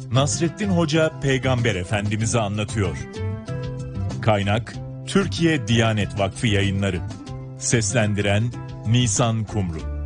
Nasrettin Hoca Peygamber Efendimiz'i anlatıyor. Kaynak Türkiye Diyanet Vakfı Yayınları. Seslendiren Nisan Kumru.